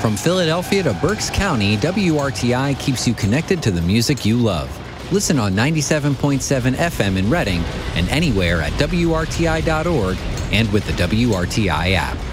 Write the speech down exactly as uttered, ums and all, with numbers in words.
From Philadelphia to Berks County, W R T I keeps you connected to the music you love. Listen on ninety-seven point seven F M in Reading and anywhere at W R T I dot org and with the W R T I app.